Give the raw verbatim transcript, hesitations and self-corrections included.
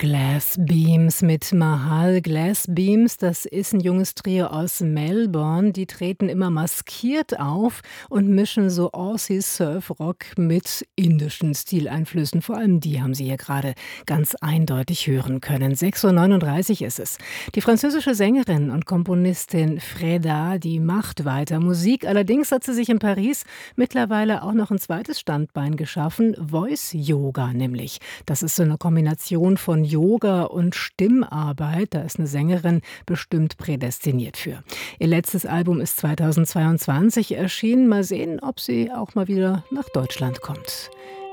Glass Beams mit Mahal. Glass Beams, das ist ein junges Trio aus Melbourne. Die treten immer maskiert auf und mischen so Aussie Surf-Rock mit indischen Stileinflüssen. Vor allem die haben Sie hier gerade ganz eindeutig hören können. sechs Uhr neununddreißig ist es. Die französische Sängerin und Komponistin Freda, die macht weiter Musik. Allerdings hat sie sich in Paris mittlerweile auch noch ein zweites Standbein geschaffen. Voice Yoga nämlich. Das ist so eine Kombination von Yoga und Stimmarbeit. Da ist eine Sängerin bestimmt prädestiniert für. Ihr letztes Album ist zweitausendzweiundzwanzig erschienen. Mal sehen, ob sie auch mal wieder nach Deutschland kommt.